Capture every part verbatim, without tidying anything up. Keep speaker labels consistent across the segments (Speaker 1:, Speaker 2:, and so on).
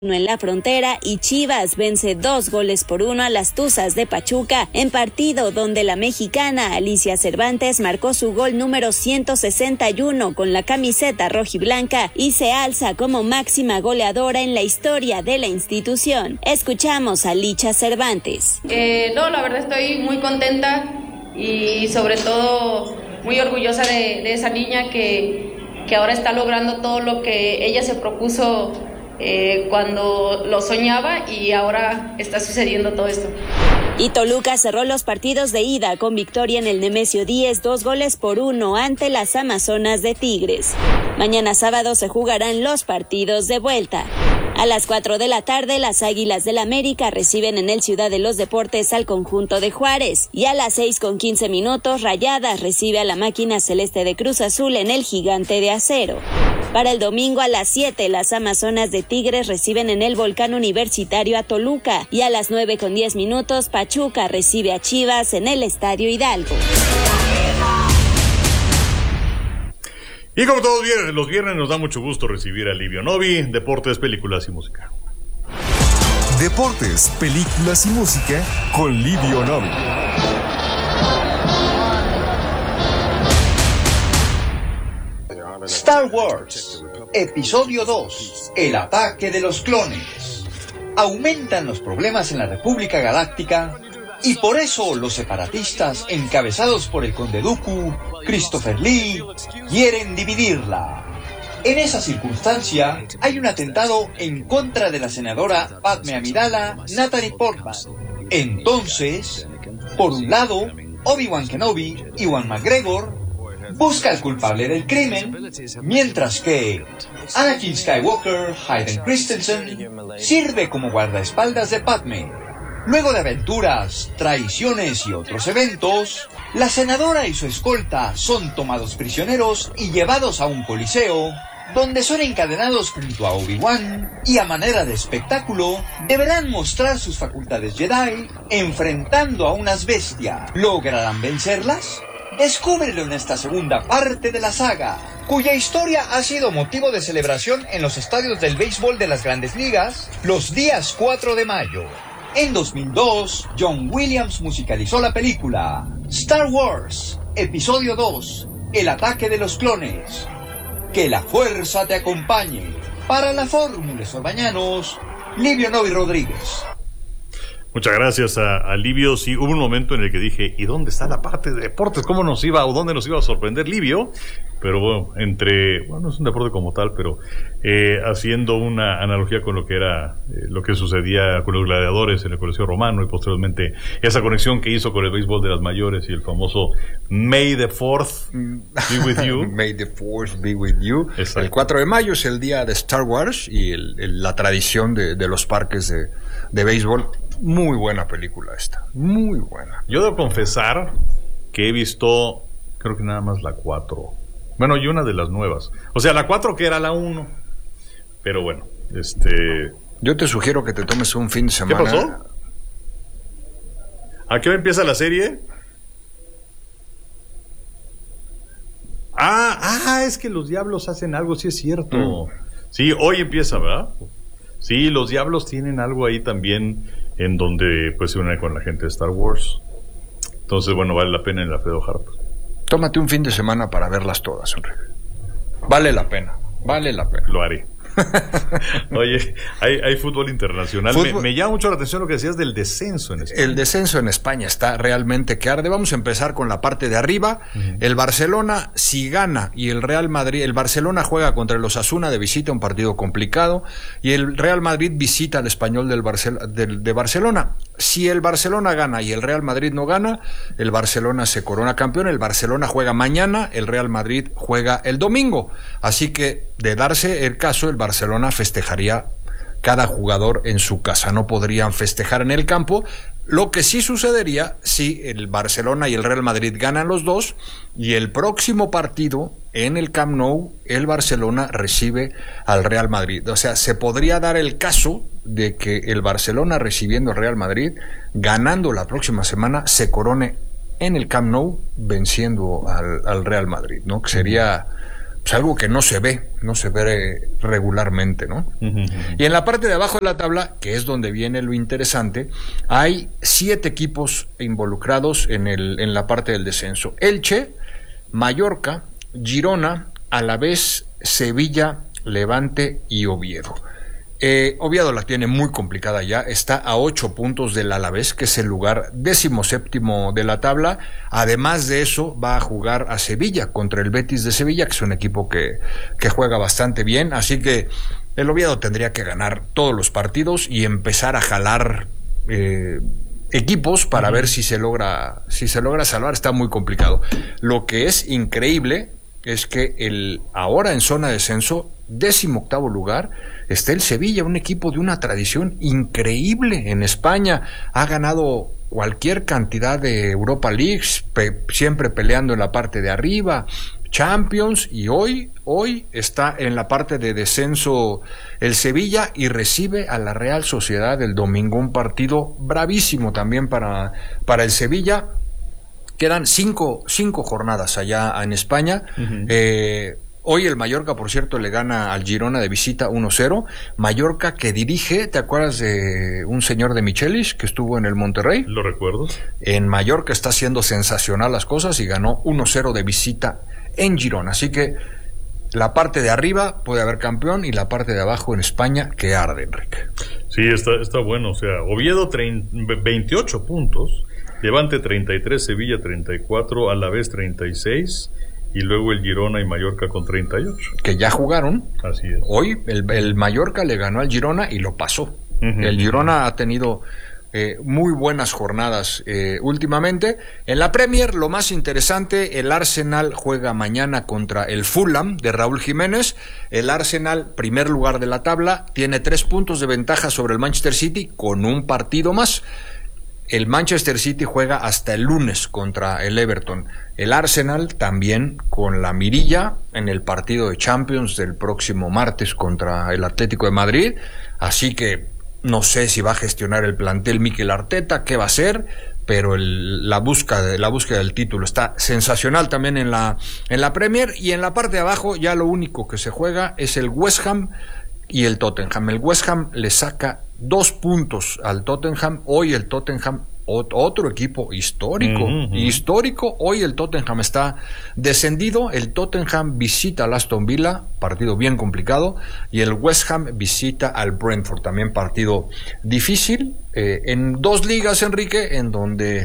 Speaker 1: en la frontera y Chivas vence dos goles por uno a las Tuzas de Pachuca en partido donde la mexicana Alicia Cervantes marcó su gol número ciento sesenta y uno con la camiseta rojiblanca y se alza como máxima goleadora en la historia de la institución. Escuchamos a Licha Cervantes.
Speaker 2: Eh, no, la verdad estoy muy contenta y sobre todo muy orgullosa de, de esa niña que, que ahora está logrando todo lo que ella se propuso Eh, cuando lo soñaba y ahora está sucediendo todo esto.
Speaker 1: Y Toluca cerró los partidos de ida con victoria en el Nemesio diez, dos goles por uno ante las Amazonas de Tigres. Mañana sábado se jugarán los partidos de vuelta. A las cuatro de la tarde, las Águilas del América reciben en el Ciudad de los Deportes al conjunto de Juárez. Y a las seis con quince minutos, Rayadas recibe a la máquina celeste de Cruz Azul en el Gigante de Acero. Para el domingo a las siete, las Amazonas de Tigres reciben en el Volcán Universitario a Toluca. Y a las nueve con diez minutos, Pachuca recibe a Chivas en el Estadio Hidalgo.
Speaker 3: Y como todos los viernes, nos da mucho gusto recibir a Livio Novi, Deportes, Películas y Música.
Speaker 4: Deportes, Películas y Música con Livio Novi.
Speaker 5: Star Wars, Episodio dos, El ataque de los clones. Aumentan los problemas en la República Galáctica y por eso los separatistas, encabezados por el Conde Dooku, Christopher Lee, quieren dividirla. En esa circunstancia, hay un atentado en contra de la senadora Padme Amidala, Natalie Portman. Entonces, por un lado, Obi-Wan Kenobi, Ewan McGregor, busca al culpable del crimen, mientras que Anakin Skywalker, Hayden Christensen, sirve como guardaespaldas de Padme. Luego de aventuras, traiciones y otros eventos, la senadora y su escolta son tomados prisioneros y llevados a un coliseo, donde son encadenados junto a Obi-Wan y a manera de espectáculo deberán mostrar sus facultades Jedi enfrentando a unas bestias. ¿Lograrán vencerlas? Descúbrelo en esta segunda parte de la saga, cuya historia ha sido motivo de celebración en los estadios del béisbol de las Grandes Ligas los días cuatro de mayo. En dos mil dos, John Williams musicalizó la película Star Wars, Episodio dos, El ataque de los clones. Que la fuerza te acompañe. Para la Fórmula Sorbañanos, Livio Novi Rodríguez.
Speaker 3: Muchas gracias a, a Livio. Sí, hubo un momento en el que dije, ¿y dónde está la parte de deportes? ¿Cómo nos iba o dónde nos iba a sorprender Livio? Pero bueno, entre, bueno, no es un deporte como tal, pero eh, haciendo una analogía con lo que era, eh, lo que sucedía con los gladiadores en el Coliseo Romano y posteriormente esa conexión que hizo con el béisbol de las mayores y el famoso May the fourth be with you.
Speaker 6: May the fourth be with you.
Speaker 3: Exacto.
Speaker 6: El cuatro de mayo es el día de Star Wars y el, el, la tradición de, de los parques de, de béisbol. Muy buena película esta, muy buena.
Speaker 3: Yo debo confesar que he visto, creo que nada más la cuatro. Bueno, y una de las nuevas. O sea, la cuatro que era la uno. Pero bueno, este...
Speaker 6: Yo te sugiero que te tomes un fin de semana.
Speaker 3: ¿Qué pasó? ¿A qué hora empieza la serie? Ah, ah, es que los diablos hacen algo, sí es cierto. Mm. Sí, hoy empieza, ¿verdad? Sí, los diablos tienen algo ahí también en donde pues se unen con la gente de Star Wars. Entonces, bueno, vale la pena en la Alfredo Harp.
Speaker 6: Tómate un fin de semana para verlas todas, Enrique. Vale la pena, vale la pena.
Speaker 3: Lo haré. Oye, hay, hay fútbol internacional. Fútbol... Me, me llama mucho la atención lo que decías del descenso en España.
Speaker 6: El descenso en España está realmente que arde. Vamos a empezar con la parte de arriba. Uh-huh. El Barcelona, si gana, y el Real Madrid, el Barcelona juega contra el Osasuna de visita, un partido complicado, y el Real Madrid visita al Español del Barcel- del, de Barcelona. Si el Barcelona gana y el Real Madrid no gana, el Barcelona se corona campeón. El Barcelona juega mañana, el Real Madrid juega el domingo. Así que, de darse el caso, el Barcelona festejaría cada jugador en su casa, no podrían festejar en el campo. Lo que sí sucedería si el Barcelona y el Real Madrid ganan los dos y el próximo partido en el Camp Nou el Barcelona recibe al Real Madrid. O sea, se podría dar el caso de que el Barcelona recibiendo al Real Madrid, ganando la próxima semana, se corone en el Camp Nou venciendo al, al Real Madrid, ¿no? Que sería pues algo que no se ve, no se ve regularmente, ¿no? Uh-huh. Y en la parte de abajo de la tabla, que es donde viene lo interesante, hay siete equipos involucrados en, el, en la parte del descenso. Elche, Mallorca, Girona, Alavés, Sevilla, Levante y Oviedo. Eh, Oviedo la tiene muy complicada ya, está a ocho puntos del Alavés, que es el lugar décimo séptimo de la tabla. Además de eso, va a jugar a Sevilla contra el Betis de Sevilla, que es un equipo que, que juega bastante bien, así que el Oviedo tendría que ganar todos los partidos y empezar a jalar eh, equipos para uh-huh. ver si se logra, si se logra salvar. Está muy complicado. Lo que es increíble es que el ahora en zona de descenso, décimo octavo lugar, está el Sevilla, un equipo de una tradición increíble en España. Ha ganado cualquier cantidad de Europa Leagues, pe- siempre peleando en la parte de arriba, Champions, y hoy, hoy está en la parte de descenso el Sevilla y recibe a la Real Sociedad el domingo, un partido bravísimo también para, para el Sevilla. Quedan cinco, cinco jornadas allá en España. Uh-huh. Eh, hoy el Mallorca, por cierto, le gana al Girona de visita uno cero. Mallorca que dirige, ¿te acuerdas de un señor de Michelis que estuvo en el Monterrey?
Speaker 3: Lo recuerdo.
Speaker 6: En Mallorca está haciendo sensacional las cosas y ganó uno cero de visita en Girona. Así que la parte de arriba puede haber campeón y la parte de abajo en España que arde, Enrique.
Speaker 3: Sí, está, está bueno. O sea, Oviedo treinta, veintiocho puntos. Levante treinta y tres, Sevilla treinta y cuatro, Alavés treinta y seis y luego el Girona y Mallorca con treinta y ocho.
Speaker 6: Que ya jugaron.
Speaker 3: Así es.
Speaker 6: Hoy el, el Mallorca le ganó al Girona y lo pasó. Uh-huh. El Girona ha tenido eh, muy buenas jornadas eh, últimamente. En la Premier, lo más interesante, el Arsenal juega mañana contra el Fulham de Raúl Jiménez. El Arsenal, primer lugar de la tabla, tiene tres puntos de ventaja sobre el Manchester City con un partido más. El Manchester City juega hasta el lunes contra el Everton. El Arsenal también con la mirilla en el partido de Champions del próximo martes contra el Atlético de Madrid. Así que no sé si va a gestionar el plantel Mikel Arteta, qué va a hacer, pero el, la búsqueda la búsqueda del título está sensacional también en la en la Premier. Y en la parte de abajo ya lo único que se juega es el West Ham y el Tottenham. El West Ham le saca dos puntos al Tottenham. Hoy el Tottenham, otro equipo histórico, uh-huh. histórico. Hoy el Tottenham está descendido. El Tottenham visita al Aston Villa, partido bien complicado, y el West Ham visita al Brentford, también partido difícil. Eh, en dos ligas, Enrique, en donde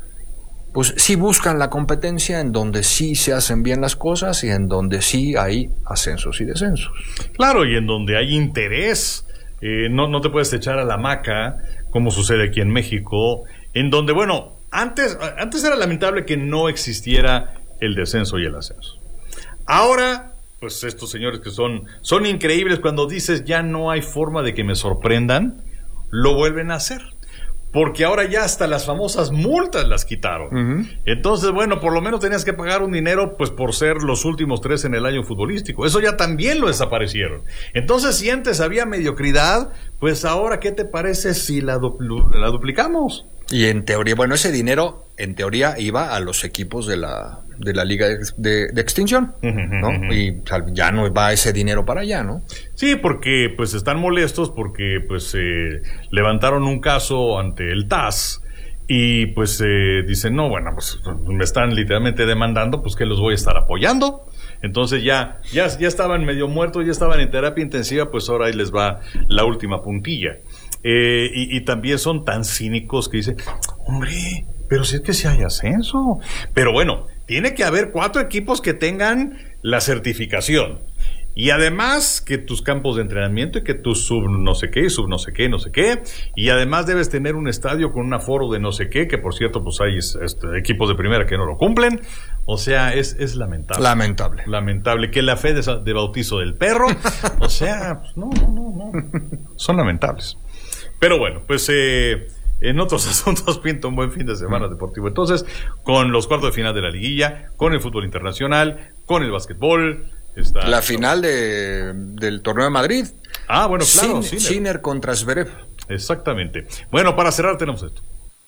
Speaker 6: pues sí buscan la competencia, en donde sí se hacen bien las cosas y en donde sí hay ascensos y descensos.
Speaker 3: Claro, y en donde hay interés. Eh, no, no te puedes echar a la hamaca, como sucede aquí en México, en donde, bueno, antes, antes era lamentable que no existiera el descenso y el ascenso. Ahora, pues estos señores que son, son increíbles, cuando dices ya no hay forma de que me sorprendan, lo vuelven a hacer. Porque ahora ya hasta las famosas multas las quitaron. Uh-huh. Entonces, bueno, por lo menos tenías que pagar un dinero pues por ser los últimos tres en el año futbolístico. Eso ya también lo desaparecieron. Entonces, si antes había mediocridad, pues ahora, ¿qué te parece si la, dupl- la duplicamos?
Speaker 6: Y en teoría, bueno, ese dinero, en teoría, iba a los equipos de la de la liga de, de, de extinción, ¿no? Uh-huh. Y o sea, ya no va ese dinero para allá, ¿no?
Speaker 3: Sí, porque pues están molestos porque pues eh, levantaron un caso ante el T A S y pues eh, dicen, no, bueno, pues me están literalmente demandando, pues que los voy a estar apoyando. Entonces ya, ya, ya estaban medio muertos, ya estaban en terapia intensiva, pues ahora ahí les va la última puntilla. Eh, y, y también son tan cínicos que dicen, hombre, pero si es que si hay ascenso. Pero bueno, tiene que haber cuatro equipos que tengan la certificación. Y además que tus campos de entrenamiento y que tus sub no sé qué, sub no sé qué, no sé qué. Y además debes tener un estadio con un aforo de no sé qué, que por cierto, pues hay este, equipos de primera que no lo cumplen. O sea, es, es lamentable.
Speaker 6: Lamentable.
Speaker 3: Lamentable. Que la fe de, de bautizo del perro. O sea, pues no, no, no, no. Son lamentables. Pero bueno, pues eh, en otros asuntos pinta un buen fin de semana deportivo. Entonces, con los cuartos de final de la liguilla, con el fútbol internacional, con el básquetbol. Está
Speaker 6: la final de, del torneo de Madrid.
Speaker 3: Ah, bueno, claro.
Speaker 6: Sin, Sinner contra Zverev.
Speaker 3: Exactamente. Bueno, para cerrar tenemos esto.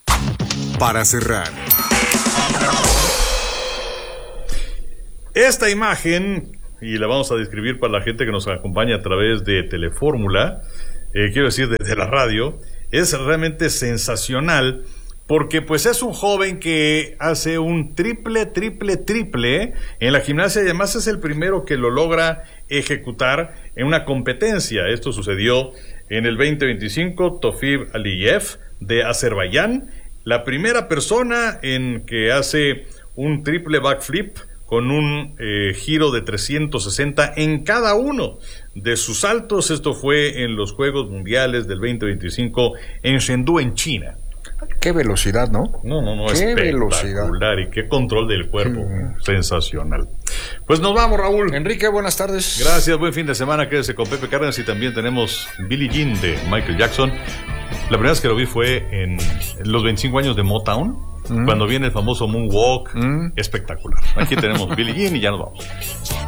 Speaker 4: Para cerrar.
Speaker 3: Esta imagen y la vamos a describir para la gente que nos acompaña a través de Telefórmula, eh, quiero decir, desde la radio. Es realmente sensacional, porque pues es un joven que hace un triple, triple, triple en la gimnasia, y además es el primero que lo logra ejecutar en una competencia. Esto sucedió en el veinte veinticinco, Tofib Aliyev de Azerbaiyán, la primera persona en que hace un triple backflip con un eh, giro de trescientos sesenta en cada uno de sus saltos. Esto fue en los Juegos Mundiales del veinte veinticinco en Chengdu, en China.
Speaker 6: Qué velocidad, ¿no?
Speaker 3: No, no, no,
Speaker 6: qué
Speaker 3: espectacular
Speaker 6: velocidad.
Speaker 3: Y qué control del cuerpo, sí. Sensacional. Pues nos vamos, Raúl.
Speaker 6: Enrique, buenas tardes.
Speaker 3: Gracias, buen fin de semana, quédese con Pepe Cárdenas y también tenemos Billie Jean de Michael Jackson. La primera vez que lo vi fue en los veinticinco años de Motown, mm. cuando viene el famoso Moonwalk, mm. espectacular. Aquí tenemos Billie Jean y ya nos vamos.